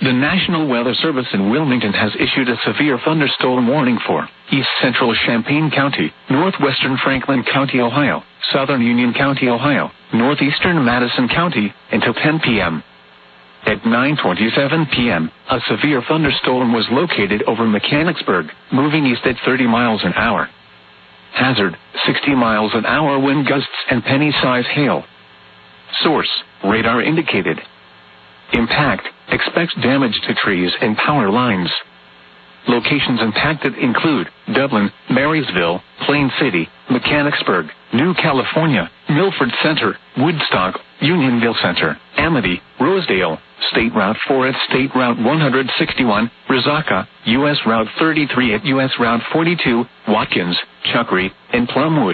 The National Weather Service in Wilmington has issued a severe thunderstorm warning for east central Champaign County, northwestern Franklin County, Ohio, southern Union County, Ohio, northeastern Madison County, until 10 p.m. At 9:27 p.m., a severe thunderstorm was located over Mechanicsburg, moving east at 30 miles an hour. Hazard, 60 miles an hour wind gusts and penny-size hail. Source, radar indicated. Impact, expects damage to trees and power lines. Locations impacted include Dublin, Marysville, Plain City, Mechanicsburg, New California, Milford Center, Woodstock, Unionville Center, Amity, Rosedale, State Route 4 at State Route 161, Resaca, U.S. Route 33 at U.S. Route 42, Watkins, Chuckery, and Plumwood.